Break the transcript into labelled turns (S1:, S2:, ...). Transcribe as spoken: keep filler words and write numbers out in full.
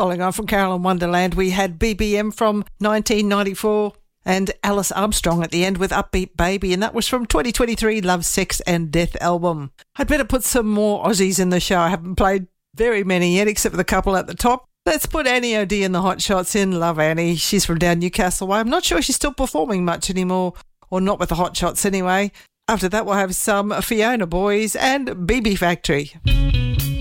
S1: Following on from Carolyn Wonderland, we had B B M from nineteen ninety-four and Alice Armstrong at the end with Upbeat Baby, and that was from twenty twenty-three Love, Sex and Death album. I'd better put some more Aussies in the show. I haven't played very many yet, except for the couple at the top. Let's put Annie O'D and the Hot Shots in. Love Annie. She's from down Newcastle way. I'm not sure she's still performing much anymore, or not with the Hot Shots anyway. After that, we'll have some Fiona Boys and B B Factory.